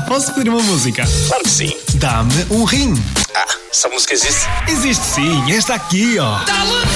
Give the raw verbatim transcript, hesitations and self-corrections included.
Posso pedir uma música? Claro que sim. Dá-me um rim. Ah, essa música existe? Existe sim, esta aqui, ó. Dá-lhe